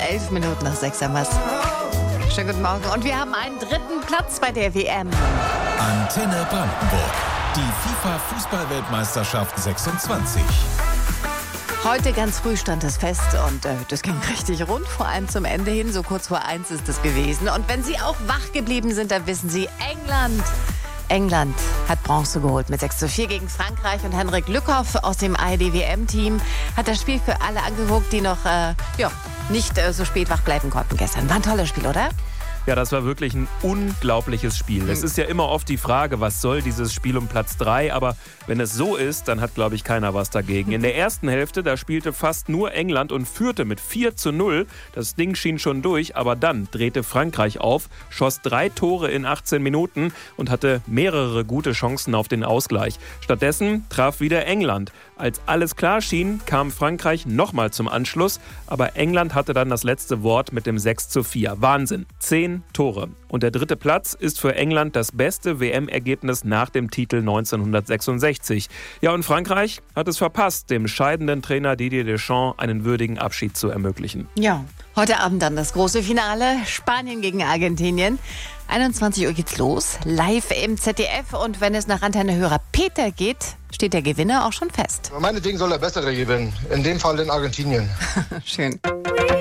11 Minuten nach 6 haben wir's. Schönen guten Morgen. Und wir haben einen 3. Platz bei der WM. Antenne Brandenburg. Die FIFA-Fußball-Weltmeisterschaft 26. Heute ganz früh stand es fest und das ging richtig rund, vor allem zum Ende hin. So kurz vor 1 ist es gewesen. Und wenn Sie auch wach geblieben sind, dann wissen Sie, England hat Bronze geholt mit 6:4 gegen Frankreich. Und Henrik Lückhoff aus dem ARD-WM-Team hat das Spiel für alle angeguckt, die noch nicht so spät wach bleiben konnten gestern. War ein tolles Spiel, oder? Ja, das war wirklich ein unglaubliches Spiel. Es ist ja immer oft die Frage, was soll dieses Spiel um Platz 3? Aber wenn es so ist, dann hat, glaube ich, keiner was dagegen. In der ersten Hälfte, da spielte fast nur England und führte mit 4:0. Das Ding schien schon durch, aber dann drehte Frankreich auf, schoss 3 Tore in 18 Minuten und hatte mehrere gute Chancen auf den Ausgleich. Stattdessen traf wieder England. Als alles klar schien, kam Frankreich nochmal zum Anschluss, aber England hatte dann das letzte Wort mit dem 6:4. Wahnsinn, 10 Tore. Und der 3. Platz ist für England das beste WM-Ergebnis nach dem Titel 1966. Ja, und Frankreich hat es verpasst, dem scheidenden Trainer Didier Deschamps einen würdigen Abschied zu ermöglichen. Ja, heute Abend dann das große Finale, Spanien gegen Argentinien. 21 Uhr geht's los, live im ZDF. Und wenn es nach Antenne-Hörer Peter geht, steht der Gewinner auch schon fest. Meinetwegen soll der Bessere gewinnen, in dem Fall in Argentinien. Schön.